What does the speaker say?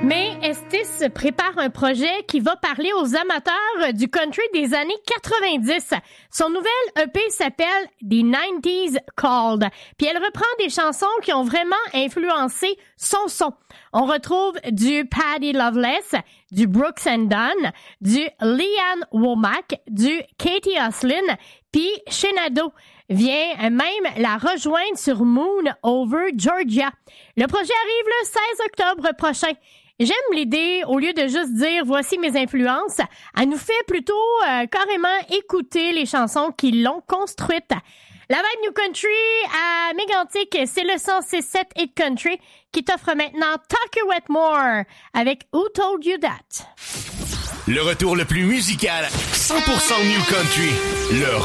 Mais Estis prépare un projet qui va parler aux amateurs du country des années 90. Son nouvel EP s'appelle The 90s Called. Puis elle reprend des chansons qui ont vraiment influencé son son. On retrouve du Paddy Loveless, du Brooks and Dunn, du Leanne Womack, du Katie Oslin, puis Shenado vient même la rejoindre sur Moon Over Georgia. Le projet arrive le 16 octobre prochain. J'aime l'idée, au lieu de juste dire « voici mes influences », elle nous fait plutôt carrément écouter les chansons qui l'ont construite. La vibe New Country à Mégantic, c'est le 106.7 Hit Country qui t'offre maintenant Talk Your Wetmore avec Who Told You That. Le retour le plus musical, 100% New Country. Le